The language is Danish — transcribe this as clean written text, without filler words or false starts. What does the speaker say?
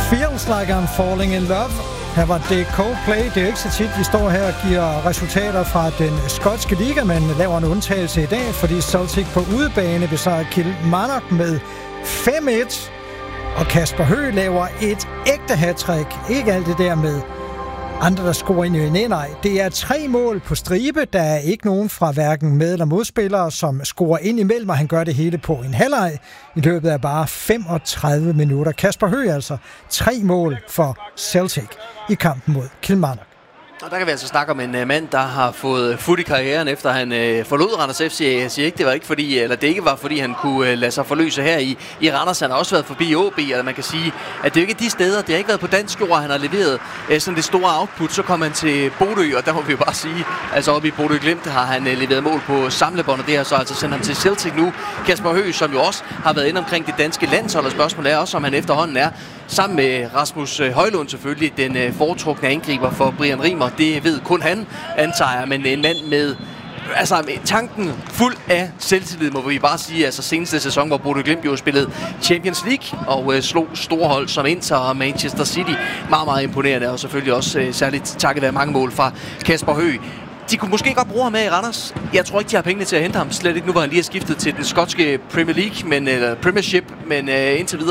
Feels Like I'm Falling in Love. Her var det Coldplay. Det er ikke så tit, vi står her og giver resultater fra den skotske liga, men laver en undtagelse i dag, fordi Celtic på udebane besejrer Kilmarnock med 5-1. Og Kasper Høgh laver et ægte hattrick. Ikke alt det der med andre, der scorer ind i nej. Det er 3 mål på stribe. Der er ikke nogen fra hverken med- eller modspillere, som scorer ind imellem, og han gør det hele på en halvleg i løbet af bare 35 minutter. Kasper Høgh altså 3 mål for Celtic i kampen mod Kilmarnock. Og der kan vi altså snakke om en mand, der har fået fut i karrieren, efter han forlod Randers FC. Jeg siger ikke, det var ikke fordi, eller det ikke var fordi, han kunne lade sig forløse her i Randers. Han har også været forbi OB, eller man kan sige, at det er ikke de steder, det har ikke været på dansk jord, han har leveret sådan det store output. Så kom han til Bodø, og der må vi jo bare sige, altså oppe i Bodø Glimt har han leveret mål på samlebånd, og det har så altså sendt ham til Celtic nu. Kasper Høgh, som jo også har været inde omkring det danske landshold, og spørgsmålet er også, om han efterhånden er, sammen med Rasmus Højlund selvfølgelig, den foretrukne angriber for Brian Rimer. Det ved kun han, antager jeg, men en mand med tanken fuld af selvtillid, må vi bare sige. Altså seneste sæson, hvor Bodø Glimt jo spillede Champions League og slog store hold som Inter og Manchester City. Meget, meget imponerende, og selvfølgelig også særligt takket være mange mål fra Kasper Høgh. De kunne måske godt bruge ham med i Randers. Jeg tror ikke, de har pengene til at hente ham. Slet ikke nu, hvor han lige har skiftet til den skotske Premier League, Premiership, men indtil videre